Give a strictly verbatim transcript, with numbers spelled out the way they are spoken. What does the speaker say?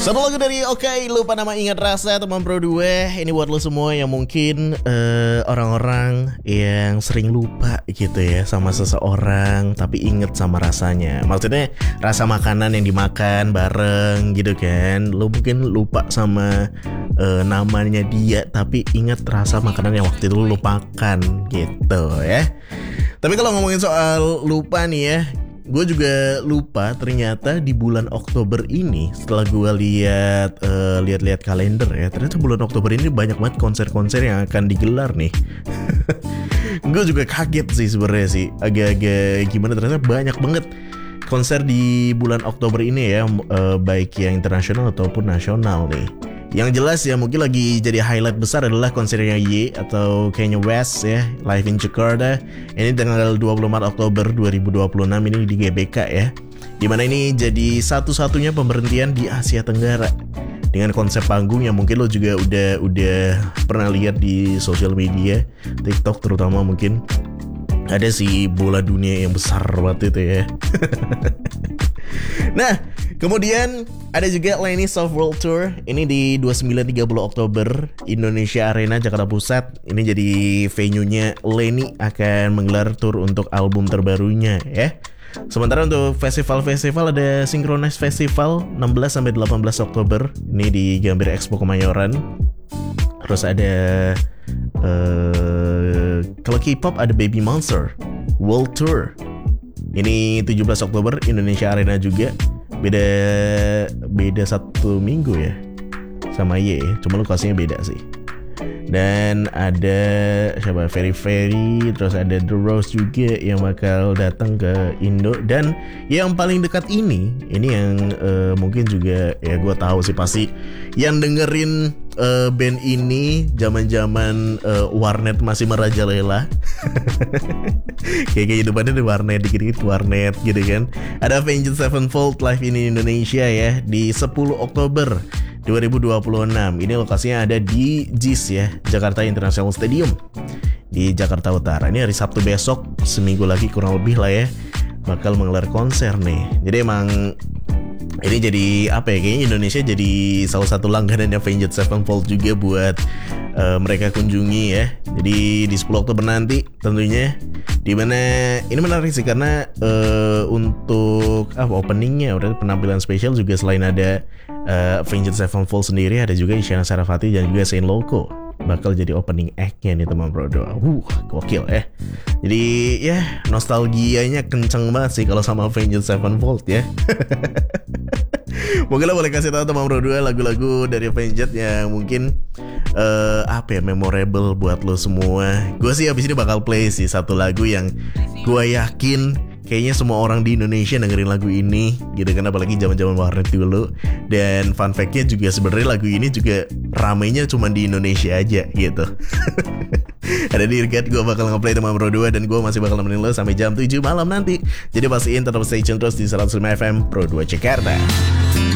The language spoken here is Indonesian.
Satu lagu dari Oke, lupa nama ingat rasa teman Pro dua. Ini buat lo semua yang mungkin uh, orang-orang yang sering lupa gitu ya sama seseorang tapi inget sama rasanya. Maksudnya rasa makanan yang dimakan bareng gitu kan. Lo mungkin lupa sama uh, namanya dia tapi inget rasa makanan yang waktu itu lo lupakan gitu ya. Tapi kalau ngomongin soal lupa nih ya, gue juga lupa ternyata di bulan Oktober ini setelah gue lihat uh, lihat-lihat kalender ya, ternyata bulan Oktober ini banyak banget konser-konser yang akan digelar nih. Gue juga kaget sih sebenarnya sih, agak-agak gimana, ternyata banyak banget konser di bulan Oktober ini ya, uh, baik yang internasional ataupun nasional nih. Yang jelas ya mungkin lagi jadi highlight besar adalah konsernya Ye atau Kanye West ya, live in Jakarta. Ini tanggal dua puluh empat Oktober dua ribu dua puluh enam ini di G B K ya. Dimana ini jadi satu-satunya pemberhentian di Asia Tenggara dengan konsep panggung yang mungkin lo juga udah udah pernah lihat di sosial media, TikTok terutama mungkin. Ada si bola dunia yang besar waktu itu ya. Nah, kemudian ada juga Lenny Soft World Tour. Ini di dua puluh sembilan tiga puluh Oktober, Indonesia Arena Jakarta Pusat. Ini jadi venue-nya Lenny akan menggelar tour untuk album terbarunya ya. Sementara untuk festival-festival ada Synchronize Festival enam belas sampai delapan belas Oktober. Ini di Gambir Expo Kemayoran. Terus ada uh, kalau K-pop ada Baby Monster World Tour. Ini tujuh belas Oktober, Indonesia Arena juga. Beda beda satu minggu ya sama Ye, cuma lokasinya beda sih. Dan ada siapa, Very Very, terus ada The Rose juga yang bakal datang ke Indo. Dan yang paling dekat ini, ini yang uh, mungkin juga ya gue tahu sih pasti yang dengerin uh, band ini zaman-zaman uh, warnet masih merajalela. Kayak kehidupannya di warnet, dikit-dikit warnet gitu kan. Ada Avenged Sevenfold live ini Indonesia ya di sepuluh Oktober dua ribu dua puluh enam. Ini lokasinya ada di J I S ya, Jakarta International Stadium di Jakarta Utara. Ini hari Sabtu besok, seminggu lagi kurang lebih lah ya, bakal menggelar konser nih. Jadi emang ini jadi apa ya, kayaknya Indonesia jadi salah satu langganannya Avenged Sevenfold juga buat uh, mereka kunjungi ya. Jadi di sepuluh Oktober nanti tentunya, dimana ini menarik sih karena uh, untuk apa ah, openingnya udah penampilan spesial juga, selain ada uh, Avenged Sevenfold sendiri, ada juga Isyana Sarasvati dan juga Saint Loco bakal jadi opening act-nya nih teman Pro dua. Uh, gokil ya. Jadi ya nostalgianya kenceng banget sih kalau sama Avenged Sevenfold ya. Mungkin lo boleh kasih tahu teman Pro dua lagu-lagu dari Avenged yang mungkin uh, apa ya, memorable buat lo semua. Gue sih abis ini bakal play sih satu lagu yang gue yakin kayaknya semua orang di Indonesia dengerin lagu ini gitu kan, apalagi zaman-zaman warnet dulu. Dan fun fact-nya juga sebenarnya lagu ini juga ramainya cuma di Indonesia aja gitu. Ada di Irgat, gue bakal nge-play teman Pro dua dan gue masih bakal nemenin lo sampai jam tujuh malam nanti. Jadi pastiin tetap stay tune terus di seratus lima F M Pro dua Jakarta.